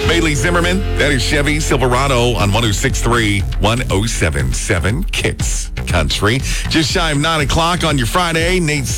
Bailey Zimmerman. That is Chevy Silverado on 106.3, 107.7 Kicks Country. Just shy of 9 o'clock on your Friday. Nate